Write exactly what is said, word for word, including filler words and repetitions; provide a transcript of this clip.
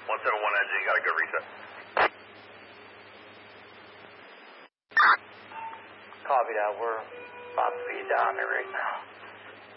one seven one engine, got a good reset. Copy that, we're five speed down there right now.